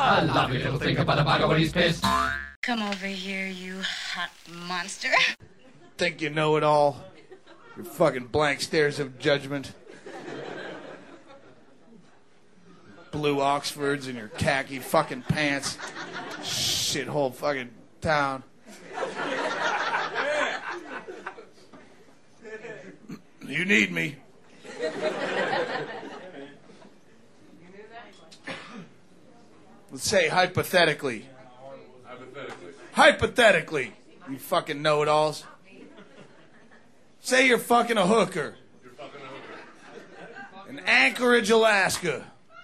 A lovely little thing about a bugger when he's pissed. Come over here, you hot monster. Think you know it all. Your fucking blank stares of judgment. Blue Oxfords and your khaki fucking pants. Shithole fucking town. You need me. Let's say hypothetically. Hypothetically, you fucking know-it-alls. Say you're fucking a hooker. In Anchorage, Alaska.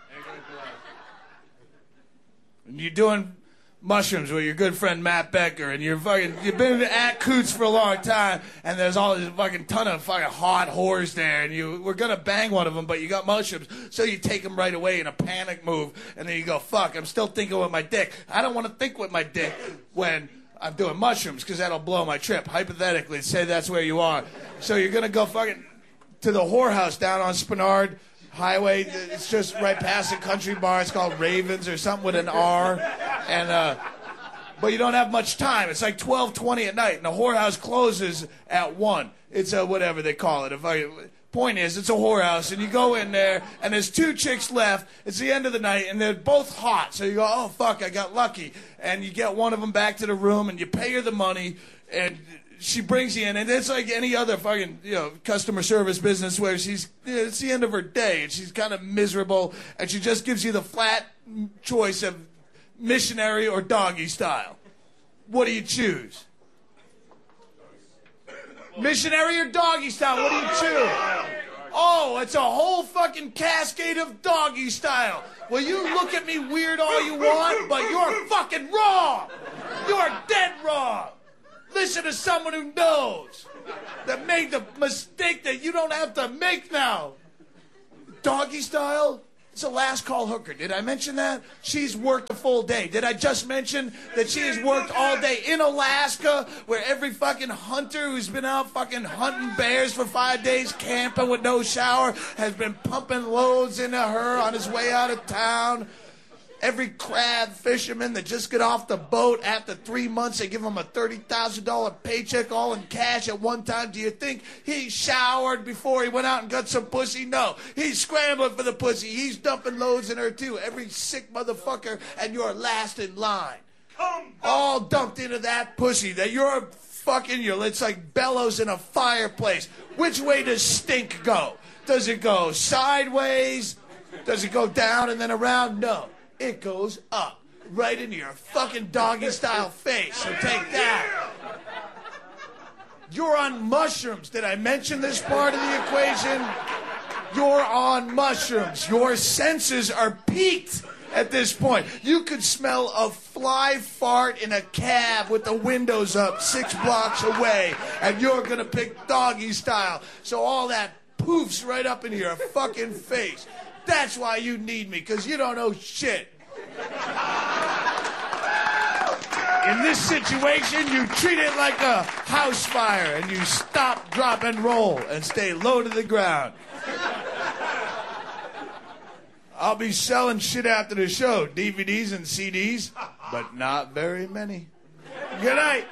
And you're doing mushrooms with your good friend Matt Becker, and you've been at Coots for a long time, and there's all this fucking ton of fucking hot whores there, and you were gonna bang one of them, but you got mushrooms, so you take them right away in a panic move, and then you go, fuck, I'm still thinking with my dick. I don't want to think with my dick when I'm doing mushrooms, because that'll blow my trip. Hypothetically, say that's where you are. So you're gonna go fucking to the whorehouse down on Spenard Highway. It's just right past the country bar. It's called Ravens or something with an R. And but you don't have much time. It's like 12:20 at night, and the whorehouse closes at 1. It's a whatever they call it. Point is, it's a whorehouse, and you go in there, and there's 2 chicks left. It's the end of the night, and they're both hot. So you go, oh, fuck, I got lucky. And you get one of them back to the room, and you pay her the money, and she brings you in, and it's like any other fucking, customer service business where it's the end of her day, and she's kind of miserable, and she just gives you the flat choice of missionary or doggy style. What do you choose? Missionary or doggy style? What do you choose? Oh, it's a whole fucking cascade of doggy style. Well, you look at me weird all you want, but you're fucking wrong. You're dead wrong. Listen to someone who knows, that made the mistake that you don't have to make now. Doggy style? It's a last call hooker. Did I mention that? She's worked a full day. Did I just mention that she has worked all day in Alaska, where every fucking hunter who's been out fucking hunting bears for 5 days, camping with no shower, has been pumping loads into her on his way out of town? Every crab fisherman that just got off the boat after 3 months, they give him a $30,000 paycheck all in cash at one time. Do you think he showered before he went out and got some pussy? No. He's scrambling for the pussy. He's dumping loads in her, too. Every sick motherfucker, and you're last in line. All dumped into that pussy that you're fucking, it's like bellows in a fireplace. Which way does stink go? Does it go sideways? Does it go down and then around? No. It goes up, right into your fucking doggy-style face. So take that. You're on mushrooms. Did I mention this part of the equation? You're on mushrooms. Your senses are peaked at this point. You could smell a fly fart in a cab with the windows up 6 blocks away, and you're going to pick doggy style. So all that poofs right up into your fucking face. That's why you need me, because you don't know shit. In this situation, you treat it like a house fire, and you stop, drop, and roll, and stay low to the ground. I'll be selling shit after the show, DVDs and CDs, but not very many. Good night.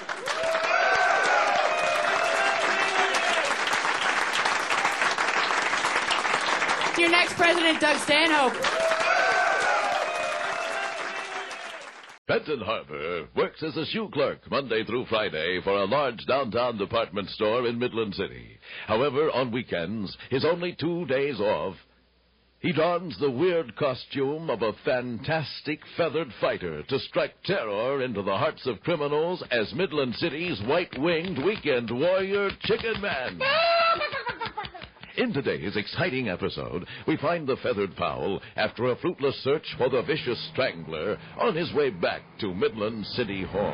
Your next president, Doug Stanhope. Benton Harbor works as a shoe clerk Monday through Friday for a large downtown department store in Midland City. However, on weekends, his only 2 days off, he dons the weird costume of a fantastic feathered fighter to strike terror into the hearts of criminals as Midland City's white-winged weekend warrior, Chicken Man. In today's exciting episode, we find the feathered Powell after a fruitless search for the vicious strangler on his way back to Midland City Hall.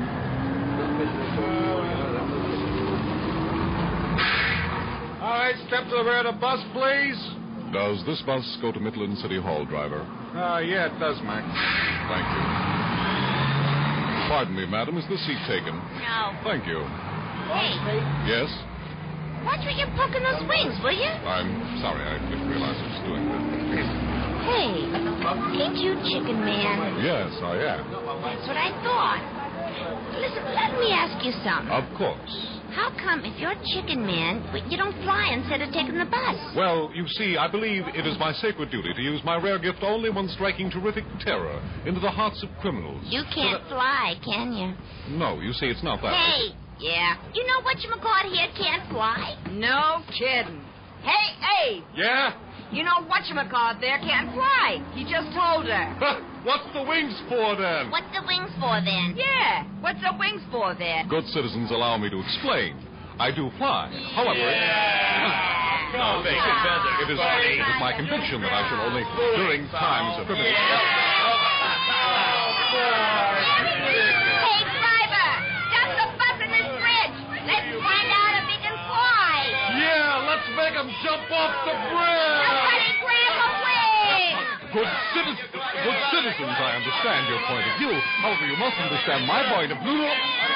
All right, step to the rear of the bus, please. Does this bus go to Midland City Hall, driver? Yeah, it does, Mac. Thank you. Pardon me, madam, is the seat taken? No. Thank you. Hey, Yes? watch where you're poking those wings, will you? I'm sorry, I didn't realize I was doing that. Hey, ain't you Chicken Man? Yes, I am. That's what I thought. Listen, let me ask you something. Of course. How come if you're Chicken Man, you don't fly instead of taking the bus? Well, you see, I believe it is my sacred duty to use my rare gift only when striking terrific terror into the hearts of criminals. You can't fly, can you? No, you see, it's not that. Hey, yeah. You know whatchamacallit here can't fly? No kidding. Hey! Yeah? You know whatchamacallit there can't fly. He just told her. What's the wings for, then? What's the wings for, then? Yeah, what's the wings for, then? Good citizens, allow me to explain. I do fly. However, No, make it better. it is my conviction that I shall only, during times of criminal... Hey, driver! Stop the bus in this bridge! Let's find out if he can fly! Yeah, let's make him jump off the bridge! Somebody grab a wing! Good citizens, I understand your point of view. However, you must understand my point of view.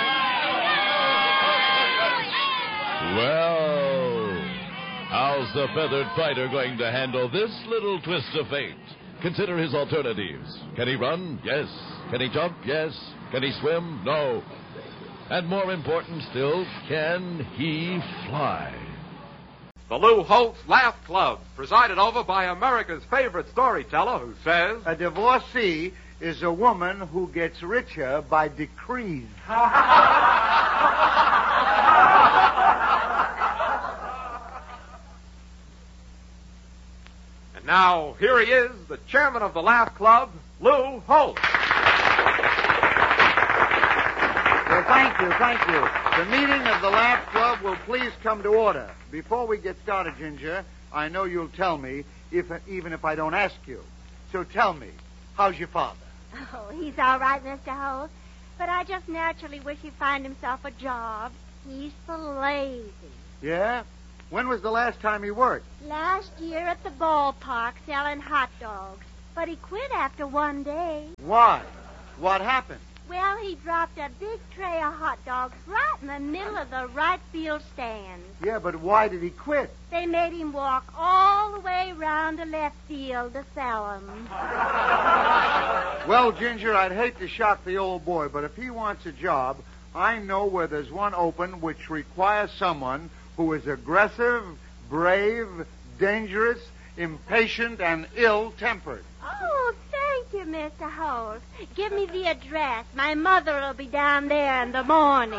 Well, how's the feathered fighter going to handle this little twist of fate? Consider his alternatives. Can he run? Yes. Can he jump? Yes. Can he swim? No. And more important still, can he fly? The Lou Holtz Laugh Club, presided over by America's favorite storyteller who says... A divorcee is a woman who gets richer by decrees. And now, here he is, the chairman of the Laugh Club, Lou Holtz. Well, thank you. The meeting of the Laugh Club will please come to order. Before we get started, Ginger, I know you'll tell me, even if I don't ask you. So tell me, how's your father? Oh, he's all right, Mr. Holt. But I just naturally wish he'd find himself a job. He's so lazy. Yeah? When was the last time he worked? Last year at the ballpark selling hot dogs. But he quit after one day. Why? What happened? Well, he dropped a big tray of hot dogs right in the middle of the right field stand. Yeah, but why did he quit? They made him walk all the way round to left field to sell them. Well, Ginger, I'd hate to shock the old boy, but if he wants a job, I know where there's one open which requires someone who is aggressive, brave, dangerous, impatient, and ill-tempered. Oh, thank you, Mr. Holt. Give me the address. My mother will be down there in the morning.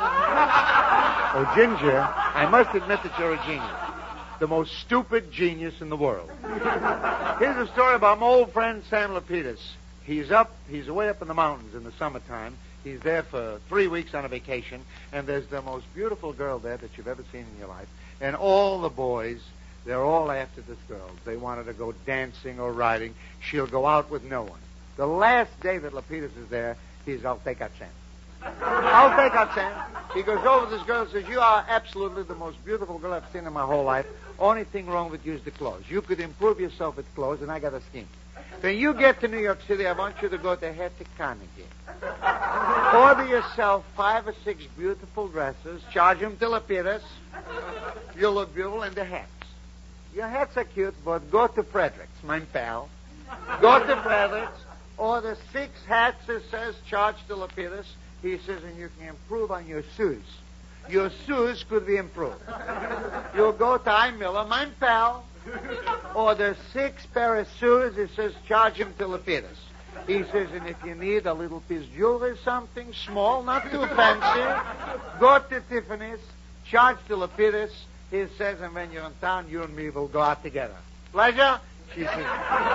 Oh, Ginger, I must admit that you're a genius. The most stupid genius in the world. Here's a story about my old friend Sam Lapidus. He's away up in the mountains in the summertime. He's there for 3 weeks on a vacation, and there's the most beautiful girl there that you've ever seen in your life. And all the boys, they're all after this girl. They want her to go dancing or riding. She'll go out with no one. The last day that Lapidus is there, I'll take out Sam. I'll take out Sam. He goes over to this girl and says, you are absolutely the most beautiful girl I've seen in my whole life. Only thing wrong with you is the clothes. You could improve yourself with clothes, and I got a scheme. When you get to New York City, I want you to go to Hetty Carnegie. Order yourself 5 or 6 beautiful dresses. Charge them to Lapidus. You'll look beautiful in the hats. Your hats are cute, but go to Frederick's, my pal. Go to Frederick's. Order 6 hats, it says, charge to Lapidus. He says, and you can improve on your shoes. Your shoes could be improved. You'll go to I. Miller, my pal. Order 6 pair of shoes. It says, charge him to Lapidus. He says, and if you need a little piece of jewelry, something small, not too fancy, go to Tiffany's, charge to Lapidus. He says, and when you're in town, you and me will go out together. Pleasure? She says,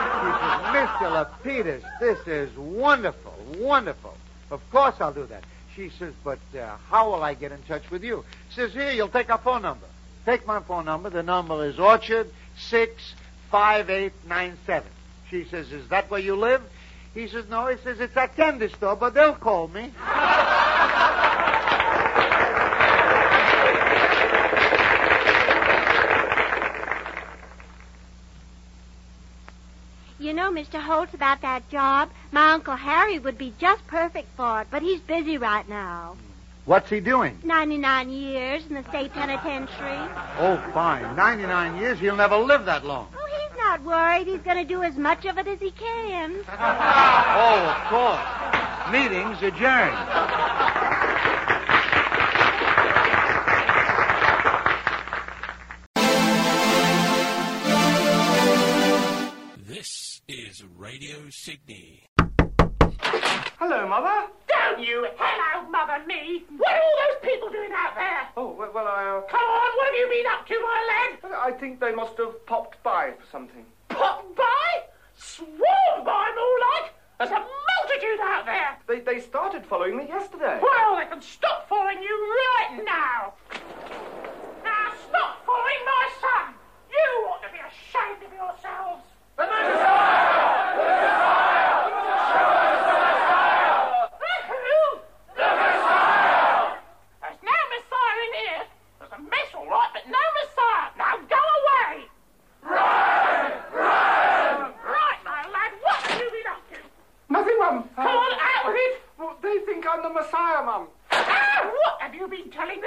Mr. Lapidus, this is wonderful, wonderful. Of course I'll do that. She says, but how will I get in touch with you? She says, here, you'll take our phone number. Take my phone number. The number is Orchard 65897. She says, is that where you live? He says, no. He says, it's a candy store, but they'll call me. You know, Mr. Holtz, about that job, my Uncle Harry would be just perfect for it, but he's busy right now. What's he doing? 99 years in the state penitentiary. Oh, fine. 99 years? He'll never live that long. Oh, he's not worried. He's going to do as much of it as he can. Oh, of course. Meeting's adjourned. This is Radio Sydney. Hello, Mother. Don't you hello, Mother, me. What are all those people doing out there? Oh, well, I... Come on, what have you been up to, my lad? I think they must have popped by for something. Popped by? Sworn by, more like. There's a multitude out there. They started following me yesterday. Well, they can stop following you right now. Now, stop following my son. You ought to be ashamed of yourselves. The Messiah! The Messiah! The who? The Messiah! There's no Messiah in here. There's a mess, all right, but no Messiah. Now go away. Right, my lad. What have you been up to? Nothing, Mum. Come on, out with it. Well, they think I'm the Messiah, Mum. Ah, what have you been telling them?